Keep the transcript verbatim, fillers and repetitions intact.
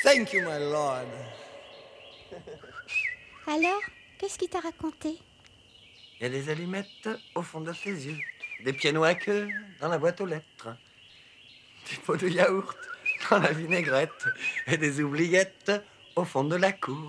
Thank you, my lord. Alors, qu'est-ce qu'il t'a raconté? Il y a des allumettes au fond de ses yeux, des pianos à queue dans la boîte aux lettres, des pots de yaourt dans la vinaigrette et des oubliettes au fond de la cour.